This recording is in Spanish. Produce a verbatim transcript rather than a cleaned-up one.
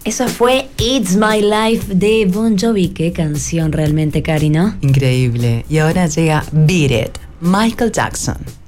Eso fue It's My Life de Bon Jovi. Qué canción realmente, Cari, ¿no? Increíble. Y ahora llega Beat It, Michael Jackson.